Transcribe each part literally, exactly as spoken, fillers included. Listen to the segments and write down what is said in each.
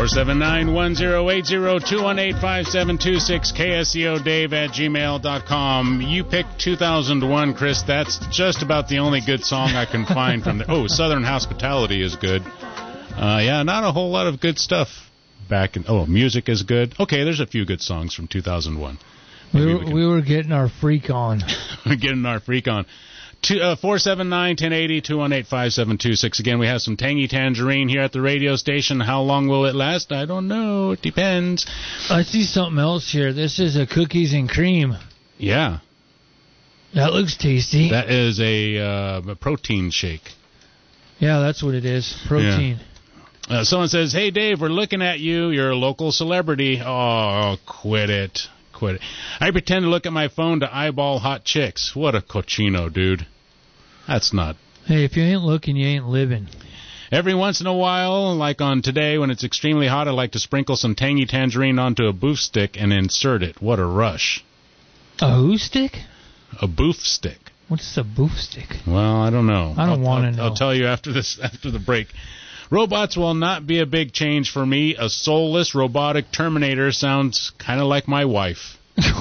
four seven nine, one zero eight zero, two one eight, five seven two six, K S E O Dave at gmail dot com. You picked two thousand one, Chris. That's just about the only good song I can find from there. Oh, Southern Hospitality is good. Uh, yeah, not a whole lot of good stuff back in... Oh, Music is good. Okay, there's a few good songs from two thousand one. We were, we, can, we were getting our freak on. We're getting our freak on. Two, uh, four seven nine, one oh eight oh, two one eight, five seven two six. Again, we have some Tangy Tangerine here at the radio station. How long will it last? I don't know. It depends. I see something else here. This is a cookies and cream. Yeah. That looks tasty. That is a, uh, a protein shake. Yeah, that's what it is. Protein. Yeah. Uh, someone says, hey, Dave, we're looking at you. You're a local celebrity. Oh, quit it. Quit it. I pretend to look at my phone to eyeball hot chicks. What a cochino, dude. That's not... Hey, if you ain't looking, you ain't living. Every once in a while, like on today when it's extremely hot, I like to sprinkle some Tangy Tangerine onto a boof stick and insert it. What a rush. A who stick? A boof stick. What's a boof stick? Well, I don't know. I don't want to know. I'll tell you after this, after the break. Robots will not be a big change for me. A soulless robotic Terminator sounds kind of like my wife.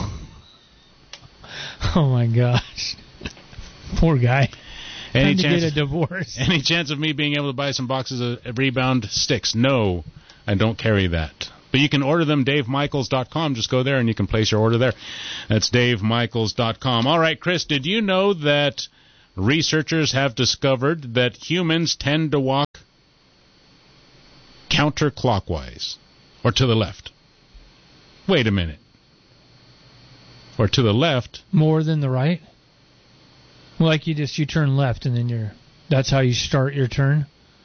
Oh, my gosh. Poor guy. Any Time chance, to get a divorce. Any chance of me being able to buy some boxes of Rebound sticks? No, I don't carry that. But you can order them, dave michaels dot com. Just go there and you can place your order there. That's dave michaels dot com. All right, Chris, did you know that researchers have discovered that humans tend to walk counterclockwise, or to the left? Wait a minute. Or to the left. More than the right? Like you just, you turn left and then you're, that's how you start your turn?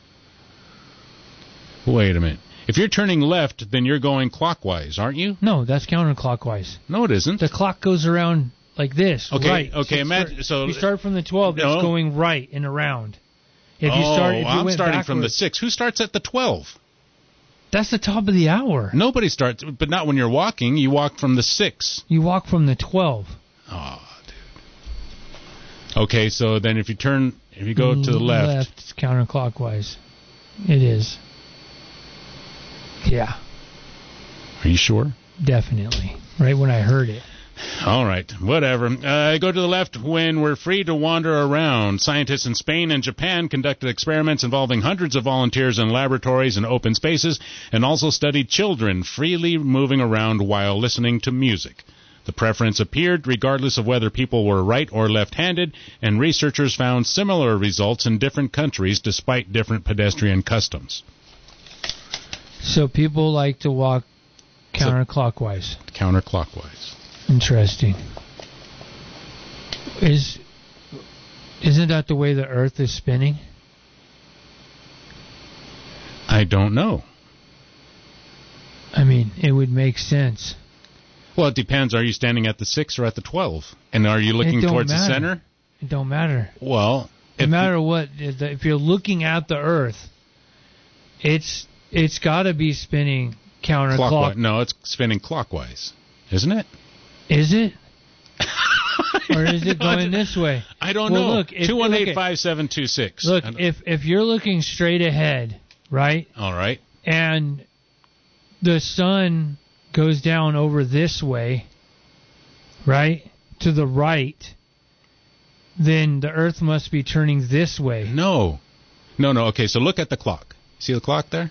Wait a minute. If you're turning left, then you're going clockwise, aren't you? No, that's counterclockwise. No, it isn't. The clock goes around like this, okay, right. Okay, so imagine... Start, so you start from the twelve, no. it's going right and around. If oh, you start, if you I'm went starting backwards, from the six. Who starts at the twelve? That's the top of the hour. Nobody starts, but not when you're walking. You walk from the six. You walk from the twelve. Oh, dude. Okay, so then if you turn, if you go to the left. Left, it's counterclockwise. It is. Yeah. Are you sure? Definitely. Right when I heard it. All right, whatever. Uh, go to the left when we're free to wander around. Scientists in Spain and Japan conducted experiments involving hundreds of volunteers in laboratories and open spaces, and also studied children freely moving around while listening to music. The preference appeared regardless of whether people were right or left-handed, and researchers found similar results in different countries despite different pedestrian customs. So people like to walk counterclockwise. So, counterclockwise. Interesting. Is isn't that the way the Earth is spinning? I don't know. I mean, it would make sense. Well, it depends. Are you standing at the six or at the twelve? And are you looking towards matter. the center? It don't matter. Well, no matter what, if you're looking at the Earth, it's it's got to be spinning counterclockwise. No, it's spinning clockwise, isn't it? Is it? Or is it going this way? I don't well, know. Look, if, two one eight, five seven two six. Look, if if you're looking straight ahead, right? All right. And the sun goes down over this way, right? To the right, then the Earth must be turning this way. No. No, no. Okay, so look at the clock. See the clock there?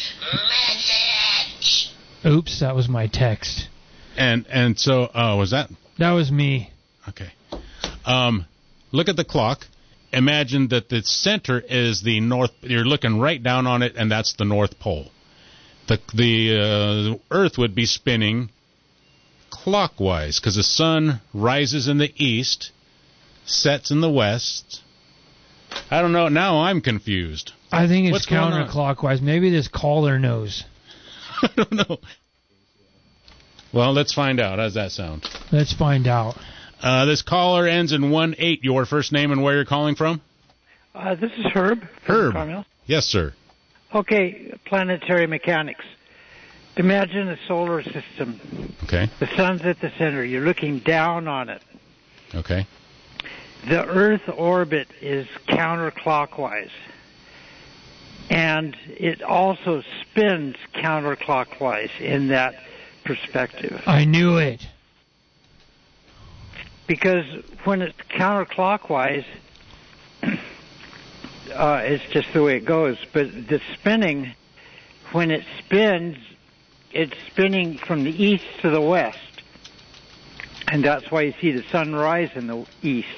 Oops, that was my text. And and so, uh, was that? That was me. Okay. Um, look at the clock. Imagine that the center is the north. You're looking right down on it, and that's the North Pole. The the uh, Earth would be spinning clockwise because the sun rises in the east, sets in the west. I don't know. Now I'm confused. I think it's What's counterclockwise. Maybe this caller knows. I don't know. Well, let's find out. How does that sound? Let's find out. Uh, this caller ends in one eight. Your first name and where you're calling from? Uh, this is Herb. Herb. Carmel. Yes, sir. Okay, planetary mechanics. Imagine a solar system. Okay. The sun's at the center. You're looking down on it. Okay. The Earth orbit is counterclockwise. And it also spins counterclockwise in that perspective. I knew it. Because when it's counterclockwise, uh, it's just the way it goes. But the spinning, when it spins, it's spinning from the east to the west. And that's why you see the sun rise in the east.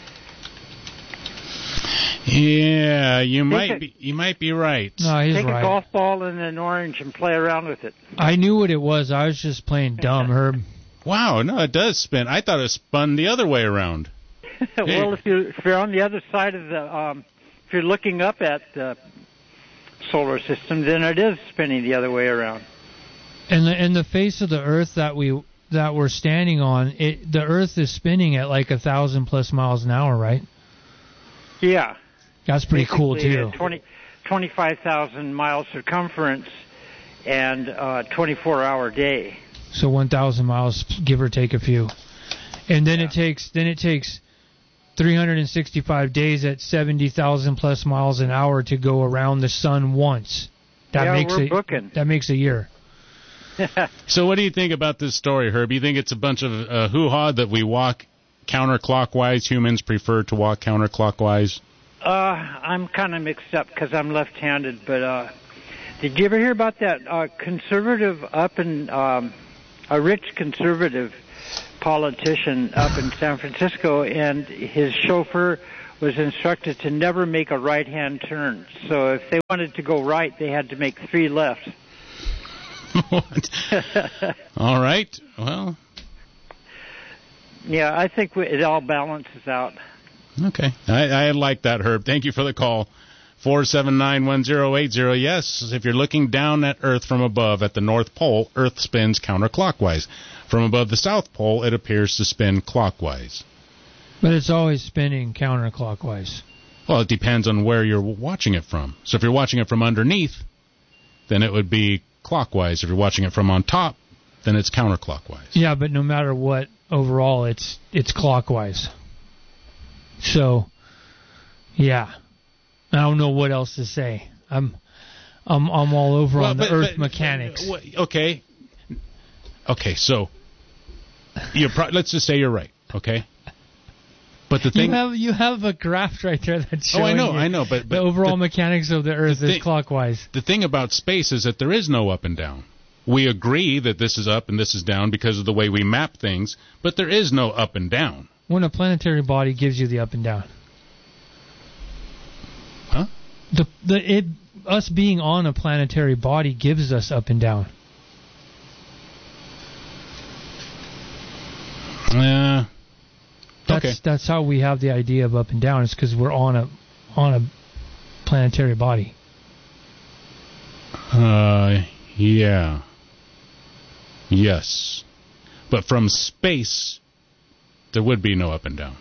Yeah, you Take might a, be you might be right. No, he's Take right. a golf ball and an orange and play around with it. I knew what it was. I was just playing dumb, Herb. Wow, no, it does spin. I thought it spun the other way around. Well, if you're, if you're on the other side of the, um, if you're looking up at the solar system, then it is spinning the other way around. And the and the face of the Earth that we that we're standing on, it the Earth is spinning at like a thousand plus miles an hour, right? Yeah. That's pretty cool too. twenty, twenty-five thousand miles circumference and uh, twenty-four hour day. So one thousand miles, give or take a few. And then Yeah. it takes then it takes three hundred sixty-five days at seventy thousand plus miles an hour to go around the sun once. That Yeah, makes we're a, booking. That makes a year. So what do you think about this story, Herb? You think it's a bunch of uh, hoo-ha that we walk counterclockwise? Humans prefer to walk counterclockwise? Uh, I'm kind of mixed up because I'm left-handed, but uh, did you ever hear about that uh, conservative up in, um, a rich conservative politician up in San Francisco, and his chauffeur was instructed to never make a right-hand turn. So if they wanted to go right, they had to make three left. What? All right. Well. Yeah, I think we, it all balances out. Okay. I, I like that, Herb. Thank you for the call. four seven nine, one zero eight zero. Yes, if you're looking down at Earth from above at the North Pole, Earth spins counterclockwise. From above the South Pole, it appears to spin clockwise. But it's always spinning counterclockwise. Well, it depends on where you're watching it from. So if you're watching it from underneath, then it would be clockwise. If you're watching it from on top, then it's counterclockwise. Yeah, but no matter what, overall, it's it's clockwise. So, yeah, I don't know what else to say. I'm I'm I'm all over Well, on but, the Earth but, mechanics. uh, okay, okay. So, you're pro- let's just say you're right. Okay, but the thing you have you have a graph right there that's showing oh, I know, you I know, but, but the overall the, mechanics of the Earth the is thing, clockwise. The thing about space is that there is no up and down. We agree that this is up and this is down because of the way we map things, but there is no up and down. When a planetary body gives you the up and down. Huh? The the it us being on a planetary body gives us up and down. Yeah. That's Okay. that's how we have the idea of up and down. It's because we're on a on a planetary body. Uh, yeah. Yes. But from space, there would be no up and down.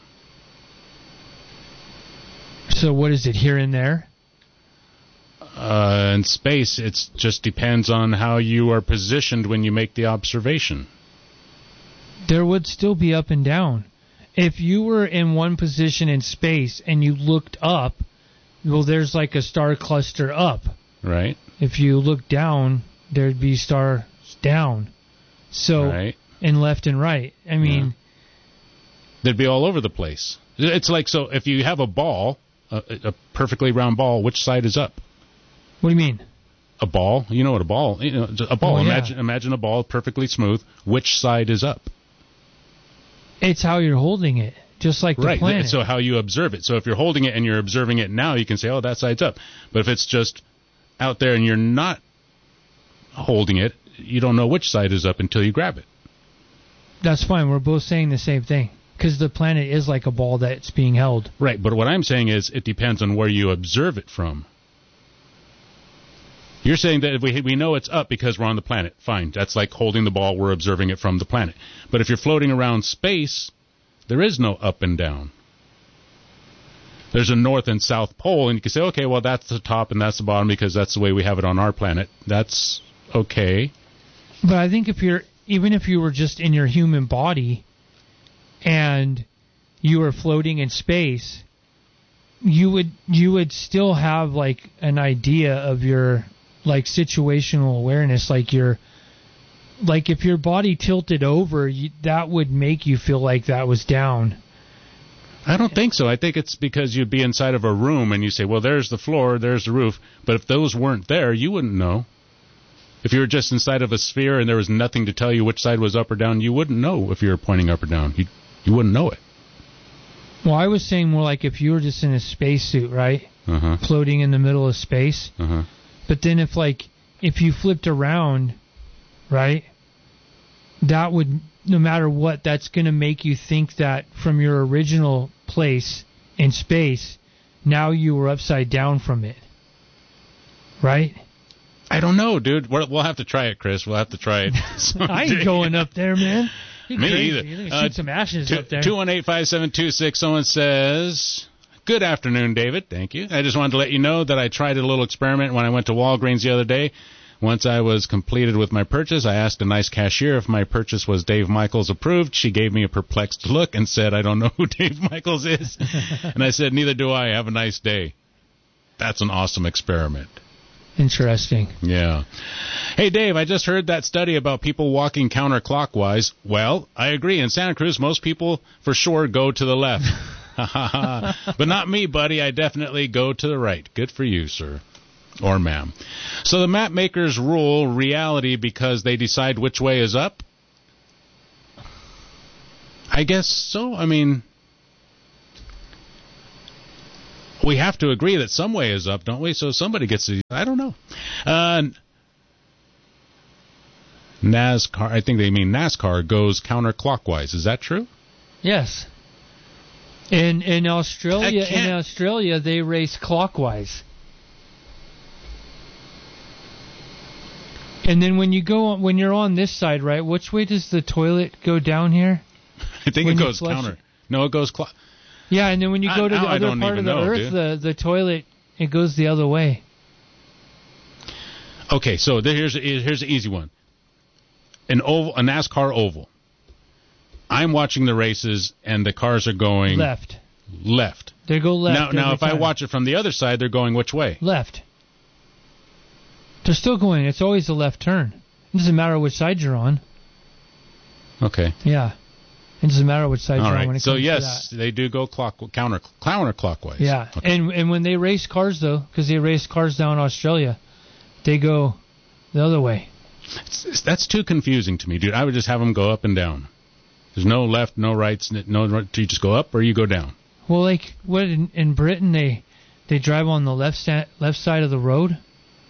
So what is it, here and there? Uh, in space, it just depends on how you are positioned when you make the observation. There would still be up and down. If you were in one position in space and you looked up, well, there's like a star cluster up. Right. If you look down, there'd be stars down. So, Right. and left and right. I mean, Yeah. They'd be all over the place. It's like, so if you have a ball, a, a perfectly round ball, which side is up? what do you mean? A ball, you know what a ball, you know, a ball. Oh, yeah. Imagine, imagine a ball perfectly smooth. Which side is up? It's how you're holding it, just like the Right. planet. So how you observe it. So if you're holding it and you're observing it now, you can say, oh, that side's up. But if it's just out there and you're not holding it, you don't know which side is up until you grab it. That's fine. We're both saying the same thing. Because the planet is like a ball that's being held. Right. But what I'm saying is it depends on where you observe it from. You're saying that if we we know it's up because we're on the planet. Fine. That's like holding the ball. We're observing it from the planet. But if you're floating around space, there is no up and down. There's a north and south pole, and you can say, okay, well, that's the top and that's the bottom because that's the way we have it on our planet. That's okay. But I think if you're, even if you were just in your human body and you were floating in space, you would you would still have like an idea of your like situational awareness, like your like if your body tilted over, you, that would make you feel like that was down. I don't think so. I think it's because you'd be inside of a room and you say, well, there's the floor, there's the roof. But if those weren't there, you wouldn't know. If you were just inside of a sphere and there was nothing to tell you which side was up or down, you wouldn't know if you were pointing up or down. You you wouldn't know it. Well, I was saying more like if you were just in a spacesuit, right? Uh-huh. Floating in the middle of space. Uh-huh. But then if like if you flipped around, right? That would, no matter what, that's going to make you think that from your original place in space, now you were upside down from it. Right? I don't know, dude. We'll, we'll have to try it, Chris. We'll have to try it. I ain't going up there, man. You're Me crazy. either. You're going to Uh, shoot some ashes two, up there. two one eight, five seven two six. Someone says, good afternoon, David. Thank you. I just wanted to let you know that I tried a little experiment when I went to Walgreens the other day. Once I was completed with my purchase, I asked a nice cashier if my purchase was Dave Michaels approved. She gave me a perplexed look and said, I don't know who Dave Michaels is. And I said, neither do I. Have a nice day. That's an awesome experiment. Interesting. Yeah. Hey, Dave, I just heard that study about people walking counterclockwise. Well, I agree. In Santa Cruz, most people for sure go to the left. But not me, buddy. I definitely go to the right. Good for you, sir. Or ma'am. So the map makers rule reality because they decide which way is up? I guess so. I mean, we have to agree that some way is up, don't we? So somebody gets to, I don't know. Uh, NASCAR, I think they mean NASCAR goes counterclockwise. Is that true? Yes. In in Australia, I can't- in Australia, they race clockwise. And then when you go on, when you're on this side, right? Which way does the toilet go down here? I think When it you goes flush counter. it. No, it goes clock. Yeah, and then when you go I- to the now I other don't part of even the know, earth, dude. the the toilet it goes the other way. Okay, so there- here's here's an easy one. An oval, a NASCAR oval. I'm watching the races, and the cars are going Left. left. They go left. Now, now, every if I time. watch it from the other side, they're going which way? Left. They're still going. It's always a left turn. It doesn't matter which side you're on. Okay. Yeah. It doesn't matter which side All you're on when right. it So comes yes, to they do go clock counter counterclockwise. that. Yeah. Okay. And and when they race cars though, because they race cars down in Australia, they go the other way. It's- it's- that's too confusing to me, dude. I would just have them go up and down. There's no left, no rights, no right. You just go up or you go down. Well, like what in, in Britain they they drive on the left sta- left side of the road.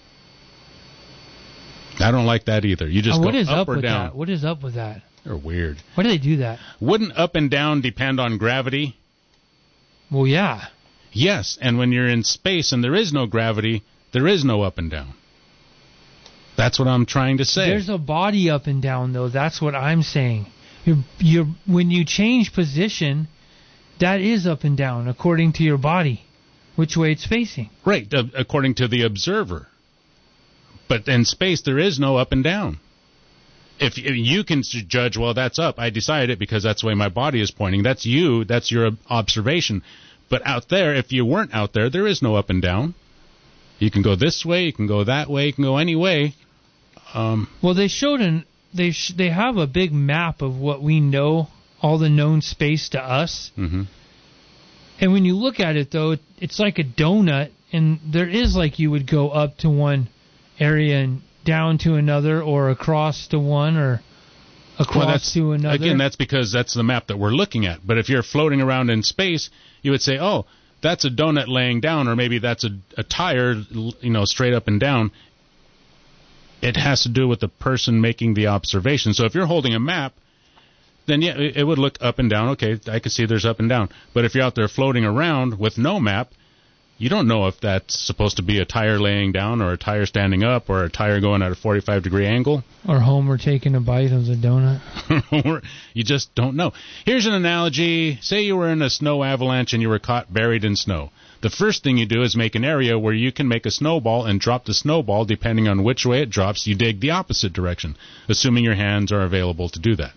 I don't like that either. You just Oh, go what is up, up or with down. that? What is up with that? They're weird. Why do they do that? Wouldn't up and down depend on gravity? Well, yeah. Yes, and when you're in space and there is no gravity, there is no up and down. That's what I'm trying to say. There's a body up and down though. That's what I'm saying. You're, you're, when you change position, that is up and down according to your body, which way it's facing. Right, uh, according to the observer. But in space, there is no up and down. If, if you can s- judge, well, that's up. I decided it because that's the way my body is pointing. That's you. That's your ob- observation. But out there, if you weren't out there, there is no up and down. You can go this way. You can go that way. You can go any way. Um, Well, they showed an they sh- they have a big map of what we know, all the known space to us. hmm And when you look at it though, it, it's like a donut, and there is like you would go up to one area and down to another, or across to one, or across Well, that's, to another. again, that's because that's the map that we're looking at. But if you're floating around in space, you would say, oh, that's a donut laying down, or maybe that's a, a tire, you know, straight up and down. It has to do with the person making the observation. So if you're holding a map, then yeah, it, it would look up and down. Okay, I can see there's up and down. But if you're out there floating around with no map, you don't know if that's supposed to be a tire laying down or a tire standing up or a tire going at a forty-five degree angle. Or Homer taking a bite of the donut. You just don't know. Here's an analogy. Say you were in a snow avalanche and you were caught buried in snow. The first thing you do is make an area where you can make a snowball and drop the snowball. Depending on which way it drops, you dig the opposite direction, assuming your hands are available to do that.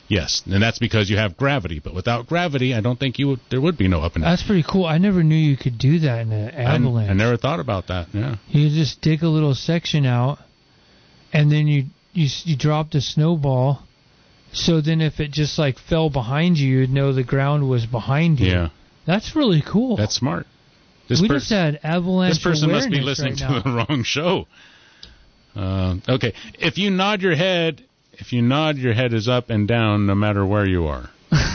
Yes, and that's because you have gravity. But without gravity, I don't think you would, there would be no up and down. That's pretty cool. I never knew you could do that in an avalanche. I, I never thought about that. Yeah. You just dig a little section out, and then you you you drop the snowball. So then, if it just like fell behind you, you'd know the ground was behind you. Yeah. That's really cool. That's smart. This we pers- just had avalanche This person must be awareness listening right to now. the wrong show. Uh, okay, if you nod your head, if you nod your head is up and down, no matter where you are.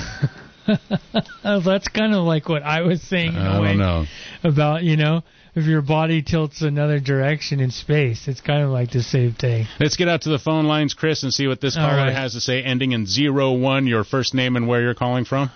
That's kind of like what I was saying in I a way don't know. about, you know, if your body tilts another direction in space, it's kind of like the same thing. Let's get out to the phone lines, Chris, and see what this All caller right. has to say, ending in zero one. Your first name and where you're calling from.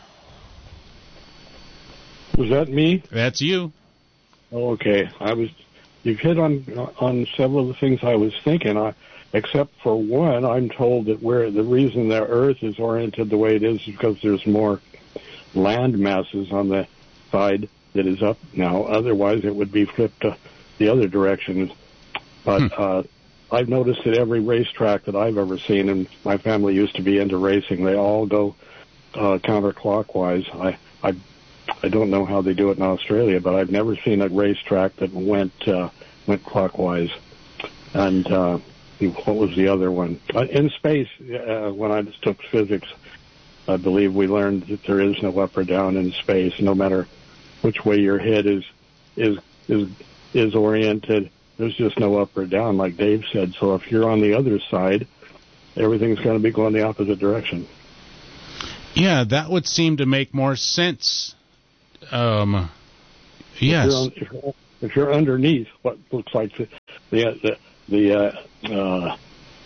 Was that me? That's you. Oh, okay. I was. You've hit on on several of the things I was thinking. I, except for one, I'm told that where the reason the Earth is oriented the way it is is because there's more land masses on the side that is up now. Otherwise, it would be flipped to the other direction. But Hmm. uh, I've noticed that every racetrack that I've ever seen, and my family used to be into racing, they all go uh, counterclockwise. I, I, I don't know how they do it in Australia, but I've never seen a racetrack that went uh, went clockwise. And uh, what was the other one? Uh, in space, uh, when I took physics, I believe we learned that there is no up or down in space, no matter which way your head is is is is oriented. There's just no up or down, like Dave said. So if you're on the other side, everything's going to be going the opposite direction. Yeah, that would seem to make more sense. Um, yes. If you're, on, if, you're, if you're underneath what looks like the the the uh, uh,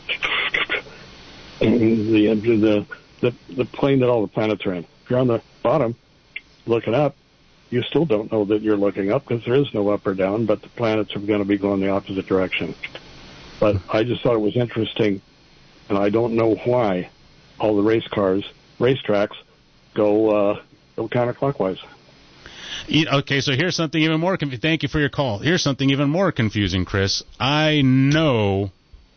the, the the the plane that all the planets are in, if you're on the bottom looking up, you still don't know that you're looking up because there is no up or down, but the planets are going to be going the opposite direction. But I just thought it was interesting, and I don't know why all the race cars, racetracks, go uh, go counterclockwise. Okay, so here's something even more confusing. Thank you for your call. Here's something even more confusing, Chris. I know.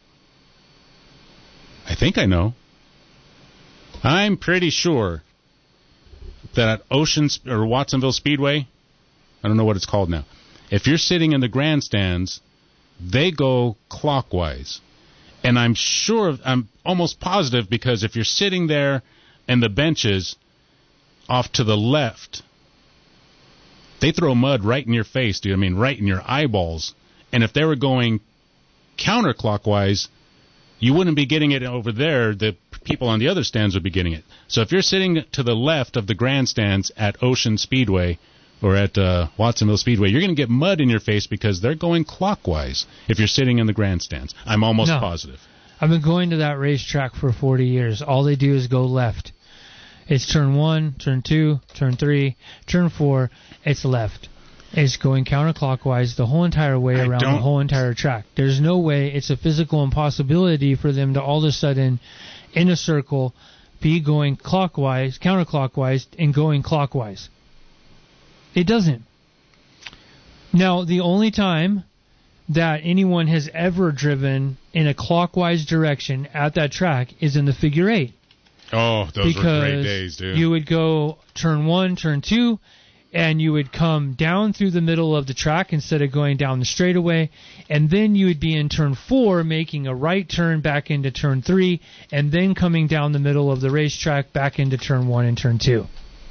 I think I know. I'm pretty sure that at Ocean or Watsonville Speedway, I don't know what it's called now. If you're sitting in the grandstands, they go clockwise. And I'm sure, I'm almost positive, because if you're sitting there and the benches off to the left, they throw mud right in your face, dude. I mean, right in your eyeballs. And if they were going counterclockwise, you wouldn't be getting it over there. The people on the other stands would be getting it. So if you're sitting to the left of the grandstands at Ocean Speedway or at uh, Watsonville Speedway, you're going to get mud in your face because they're going clockwise if you're sitting in the grandstands. I'm almost No. positive. I've been going to that racetrack for forty years. All they do is go left. It's turn one, turn two, turn three, turn four. It's left. It's going counterclockwise the whole entire way I around the don't- whole entire track. There's no way. It's a physical impossibility for them to all of a sudden, in a circle, be going clockwise, counterclockwise, and going clockwise. It doesn't. Now, the only time that anyone has ever driven in a clockwise direction at that track is in the figure eight. Oh, those because were great days, dude. you would go turn one, turn two, and you would come down through the middle of the track instead of going down the straightaway, and then you would be in turn four, making a right turn back into turn three, and then coming down the middle of the racetrack back into turn one and turn two.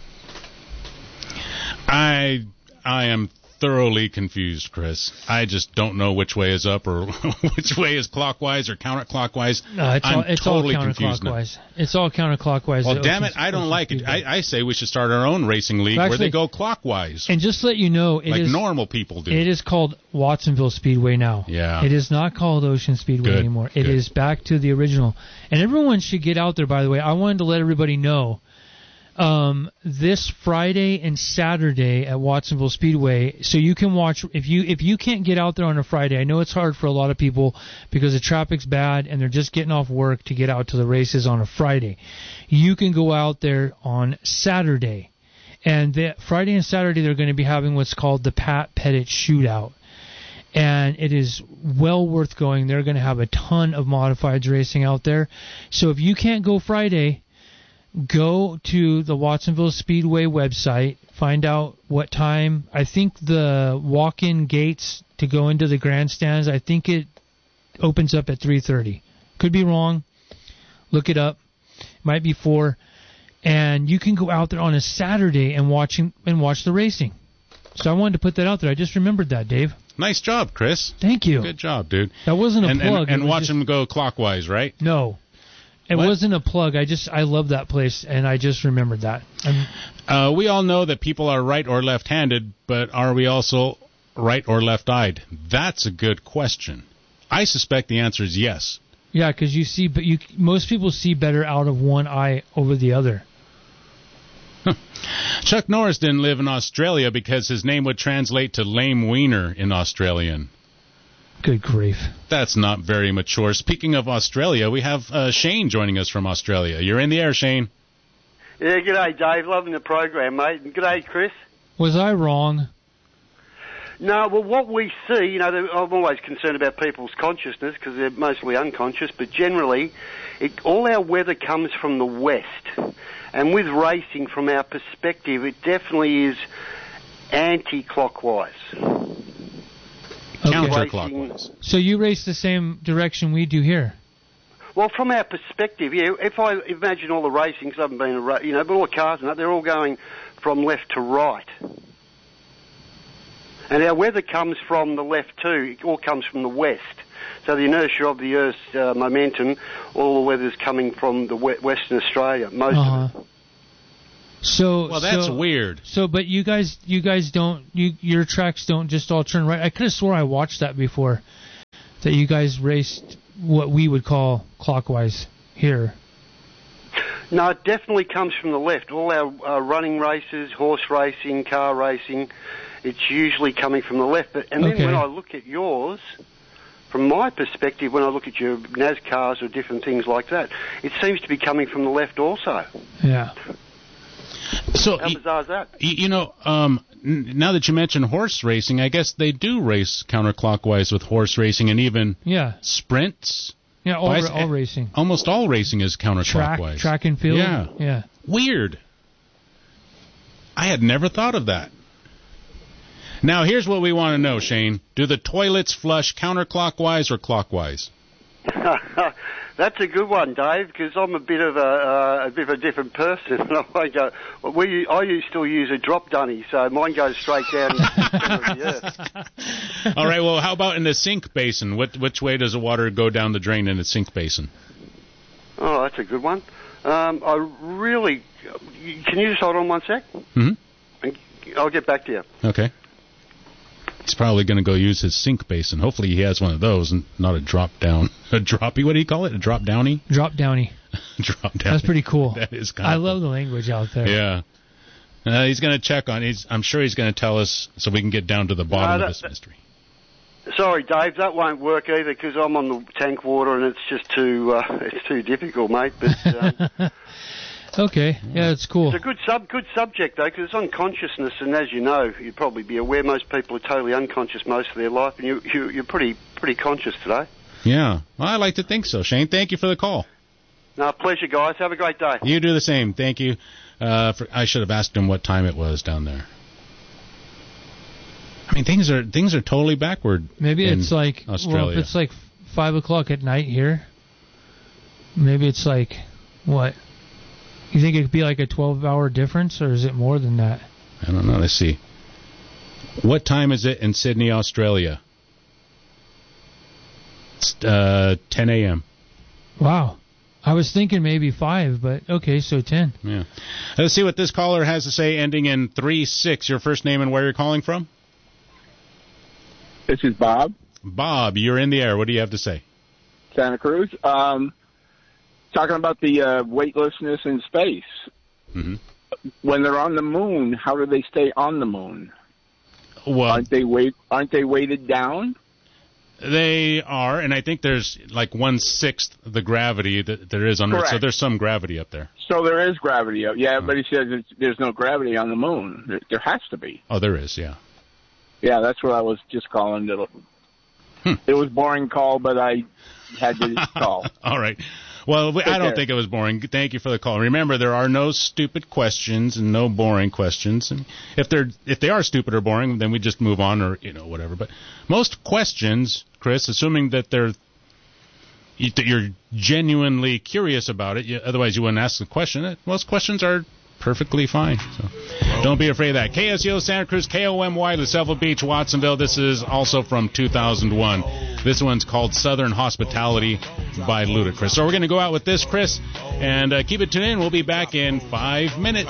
I I am thoroughly confused, Chris. I just don't know which way is up or which way is clockwise or counterclockwise. No, it's I'm all, it's totally all confused now. counterclockwise. It's all counterclockwise. Well, at damn Ocean- it, I don't Ocean like it. Speedway. I, I say we should start our own racing league where Actually- they go clockwise, And just to let you know, it like is normal people do. it is called Watsonville Speedway now. Yeah. It is not called Ocean Speedway Good, anymore. It good. is back to the original. And everyone should get out there, by the way. I wanted to let everybody know um, this Friday and Saturday at Watsonville Speedway, so you can watch. If you if you can't get out there on a Friday, I know it's hard for a lot of people because the traffic's bad and they're just getting off work to get out to the races on a Friday. You can go out there on Saturday. And the, Friday and Saturday, they're going to be having what's called the Pat Pettit Shootout. And it is well worth going. They're going to have a ton of modifieds racing out there. So if you can't go Friday, go to the Watsonville Speedway website, find out what time. I think the walk-in gates to go into the grandstands, I think it opens up at three thirty. Could be wrong. Look it up. Might be four. And you can go out there on a Saturday and watch and watch the racing. So I wanted to put that out there. I just remembered that, Dave. Nice job, Chris. Thank you. Good job, dude. That wasn't a and, plug. And, and watch just, them go clockwise, right? No. It What? wasn't a plug. I just I love that place, and I just remembered that. Uh, we all know that people are right or left-handed, but are we also right or left-eyed? That's a good question. I suspect the answer is yes. Yeah, because you see, but you most people see better out of one eye over the other. Chuck Norris didn't live in Australia because his name would translate to lame wiener in Australian. Good grief. That's not very mature. Speaking of Australia, we have uh, Shane joining us from Australia. You're in the air, Shane. Yeah, g'day, Dave. Loving the program, mate. And g'day, Chris. Was I wrong? No, well, what we see, you know, I'm always concerned about people's consciousness because they're mostly unconscious, but generally, it, all our weather comes from the west. And with racing, from our perspective, it definitely is anti-clockwise. Okay. Counterclockwise. So you race the same direction we do here? Well, from our perspective, yeah, if I imagine all the racing, because I haven't been, a, you know, but all the cars and that, they're all going from left to right. And our weather comes from the left too. It all comes from the west. So the inertia of the Earth's uh, momentum, all the weather's coming from the we- Western Australia, most uh-huh. of it. So well, that's so, weird. So, but you guys, you guys don't, you your tracks don't just all turn right. I could have swore I watched that before, that you guys raced what we would call clockwise here. No, it definitely comes from the left. All our uh, running races, horse racing, car racing, it's usually coming from the left. But and then Okay. when I look at yours, from my perspective, when I look at your NASCARs or different things like that, it seems to be coming from the left also. Yeah. So, How bizarre is that? You, you know, um, n- now that you mention horse racing, I guess they do race counterclockwise with horse racing and even Yeah. sprints. Yeah, all, Bicy- all racing. Almost all racing is Track, counterclockwise. track and field. Yeah. Yeah. Weird. I had never thought of that. Now, here's what we want to know, Shane. Do the toilets flush counterclockwise or clockwise? That's a good one, Dave, because I'm a bit of a, uh, a bit of a different person. I go, we, I used still use a drop dunny, so mine goes straight down the center of the earth. All right, well, how about in the sink basin? What, which way does the water go down the drain in the sink basin? Oh, that's a good one. Um, I really... Can you just hold on one sec? Mm-hmm. I'll get back to you. Okay. He's probably going to go use his sink basin. Hopefully he has one of those and not a drop down. A droppy, what do you call it? A drop downy? Drop downy. Drop downy. That's pretty cool. That is kind I of love cool. the language out there. Yeah. Uh, he's going to check on he's I'm sure he's going to tell us so we can get down to the bottom No, of that- this that- mystery. Sorry, Dave, that won't work either because I'm on the tank water and it's just too uh, it's too difficult, mate. But um, Okay. Yeah, it's cool. it's a good sub good subject though because it's on consciousness, and as you know, you'd probably be aware most people are totally unconscious most of their life, and you, you you're pretty pretty conscious today. Yeah. Well, I like to think so, Shane. Thank you for the call. No, pleasure, guys. Have a great day. You do the same. Thank you. Uh, for, I should have asked him what time it was down there. I mean, things are things are totally backward. Maybe in it's like Australia. well, if it's like five o'clock at night here. Maybe it's like what? You think it could be like a twelve-hour difference, or is it more than that? I don't know. Let's see. What time is it in Sydney, Australia? It's uh, ten a.m. Wow. I was thinking maybe five, but okay, so ten. Yeah. Let's see what this caller has to say, ending in three six. Your first name and where you're calling from? This is Bob, Bob, you're in the air. What do you have to say? Santa Cruz. Um, talking about the uh, weightlessness in space. Mm-hmm. When they're on the moon, how do they stay on the moon? Well, Aren't they weight? Aren't they weighted down? they are, and I think there's like one sixth the gravity that there is on Earth, so Correct. there's some gravity up there. So there is gravity. Yeah, but he says it's, there's no gravity on the moon. There, there has to be. Oh, there is, yeah. Yeah, that's what I was just calling. It, Hmm. it was boring call, but I had to call. All right. Well, we, I don't care. think it was boring. Thank you for the call. Remember, there are no stupid questions and no boring questions. And if they're if they are stupid or boring, then we just move on or you know whatever. But most questions, Chris, assuming that they're that you're genuinely curious about it, you, otherwise you wouldn't ask the question. Most questions are perfectly fine. So don't be afraid of that. K S E O Santa Cruz, K O M Y, LaSelva Beach, Watsonville. This is also from two thousand one. This one's called Southern Hospitality by Ludacris. So we're going to go out with this, Chris, and uh, keep it tuned in. We'll be back in five minutes.